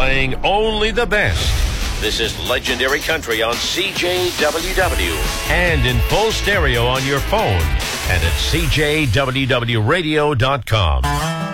playing only the best. This is Legendary Country on CJWW and in full stereo on your phone and at CJWWradio.com.